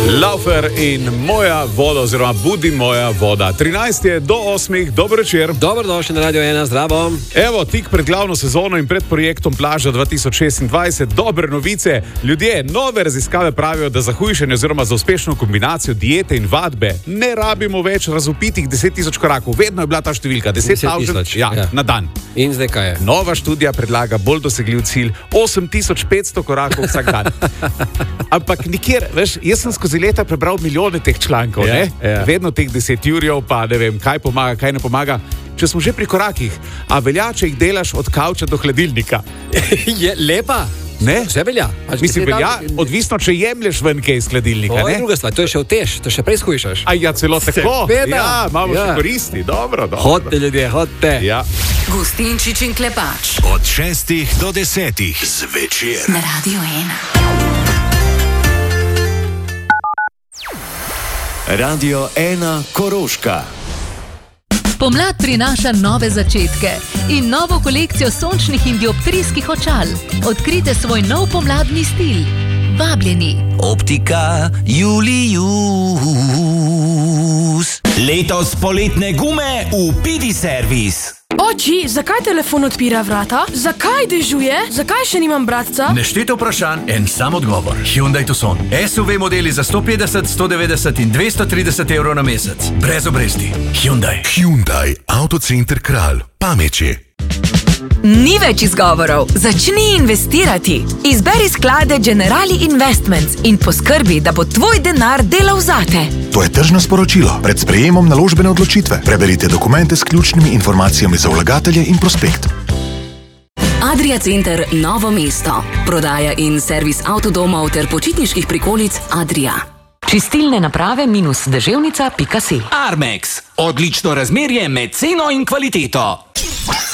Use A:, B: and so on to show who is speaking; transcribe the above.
A: Laufer in moja voda, oziroma budi moja voda. 13 je do 8, dober večer.
B: Dobrodošli na Radio 1, zdravo.
A: Evo, tik pred glavno sezono in pred projektom Plaža 2026, dobre novice. Ljudje, nove raziskave pravijo, da za hujšanje oziroma za uspešno kombinacijo diete in vadbe ne rabimo več razvpitih 10.000 korakov. Vedno je bila ta številka 10.000 na dan.
B: In zdaj kaj je?
A: Nova študija predlaga bolj dosegljiv cilj 8.500 korakov vsak dan. Ampak nikjer, veš, jaz sem skozi leta prebral milijone teh člankov, ne? Vedno teh 10 jurjev, pa ne vem, kaj pomaga, kaj ne pomaga. Če smo že pri korakih, a velja, če jih delaš od kavča do hladilnika?
B: Je lepa.
A: Ne?
B: Vse velja.
A: Mislim, velja, odvisno, če jemlješ ven kaj iz hladilnika, ne?
B: To je druga stvar, to je še vtež, to še prej shujšaš.
A: A ja, celo tako?
B: Seveda.
A: Ja, imamo še koristi, dobro.
B: Hodite, ljudje, hodite.
A: Ja.
C: Gustinčič in Klepač.
D: Od 6 do 10 zvečer.
C: Na Radio 1.
D: Radio 1 Koroška.
E: Pomlad prinaša nove začetke in novo kolekcijo sončnih in dioptrijskih očal. Odkrite svoj nov pomladni stil. Vabljeni.
F: Optika Julius. Letos poletne gume v Pidi Servis.
G: Oči, zakaj telefon odpira vrata? Zakaj dežuje? Zakaj še nimam bratca?
H: Neštete vprašanj, en sam odgovor. Hyundai Tucson. SUV modeli za 150, 190 in 230 evrov na mesec. Brez obresti. Hyundai.
I: Hyundai, Autocenter Kralj, Pameče.
J: Ni več izgovorov. Začni investirati. Izberi sklade Generali Investments in poskrbi, da bo tvoj denar delal zate.
I: To je tržno sporočilo. Pred sprejemom naložbene odločitve preberite dokumente s ključnimi informacijami za vlagatelje in prospekt.
C: Adria Center Novo mesto. Prodaja in servis avtodomov ter počitniških prikolic Adria.
J: Čistilne naprave -deževnica.si.
F: Armex. Odlično razmerje med ceno in kvaliteto.